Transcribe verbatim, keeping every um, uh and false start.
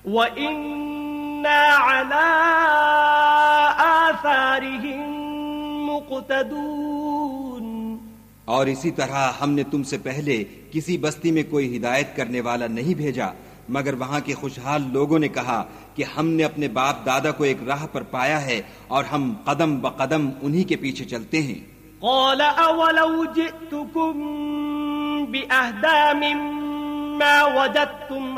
वइन्ना अला आसारिहिम मुक़्तदून। और इसी तरह हमने तुमसे पहले किसी बस्ती में कोई हिदायत करने वाला नहीं भेजा, मगर वहां के खुशहाल लोगों ने कहा कि हमने अपने बाप दादा को एक राह पर पाया है और हम कदम ब कदम उन्हीं के पीछे चलते हैं। क़ाल अवलौ जिअतुकुम बिअहदा मिम्मा वजदतुम